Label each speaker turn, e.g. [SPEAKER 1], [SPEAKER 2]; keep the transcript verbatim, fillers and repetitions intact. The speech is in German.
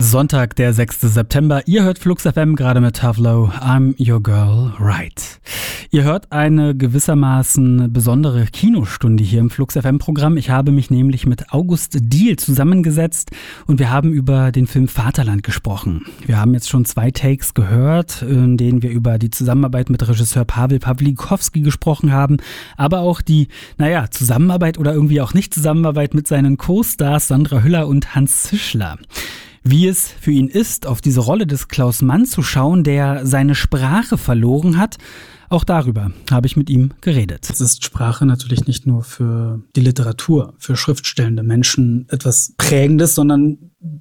[SPEAKER 1] Sonntag, der sechster September. Ihr hört Flux F M gerade mit Tavlo. I'm your girl, right. Ihr hört eine gewissermaßen besondere Kinostunde hier im Flux F M-Programm. Ich habe mich nämlich mit August Diehl zusammengesetzt und wir haben über den Film Vaterland gesprochen. Wir haben jetzt schon zwei Takes gehört, in denen wir über die Zusammenarbeit mit Regisseur Pawel Pawlikowski gesprochen haben, aber auch die, naja, Zusammenarbeit oder irgendwie auch nicht Zusammenarbeit mit seinen Co-Stars Sandra Hüller und Hans Zischler. Wie es für ihn ist, auf diese Rolle des Klaus Mann zu schauen, der seine Sprache verloren hat, auch darüber habe ich mit ihm geredet.
[SPEAKER 2] Es ist Sprache natürlich nicht nur für die Literatur, für schriftstellende Menschen etwas Prägendes, sondern